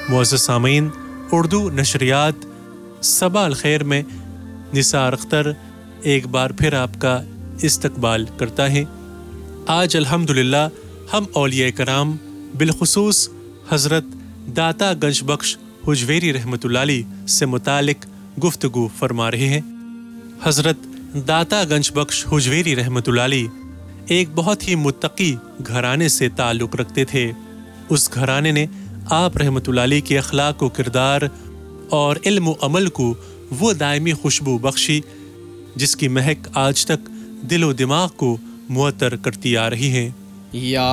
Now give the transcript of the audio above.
मुअज़्ज़ज़ सामीन, उर्दू नशरियात सबा अल खैर में निसार अख्तर एक बार फिर आपका इस्तकबाल करता है। आज अल्हम्दुलिल्लाह हम औलिया कराम बिलखुसूस हज़रत दाता गंज बख्श हुजवेरी रहमतुल्लाह अलैह से मुतालिक गुफ्तगू फरमा रहे हैं। हज़रत दाता गंज बख्श हुजवेरी रहमतुल्लाह अलैह एक बहुत ही मुत्तकी घराने से ताल्लुक़ रखते थे। उस घराने ने आप रहमतुल्लाह अलैह के अखलाक व किरदार और इल्म व अमल को वो दायमी खुशबू बख्शी जिसकी महक आज तक दिलो दिमाग को मुअत्तर करती आ रही है।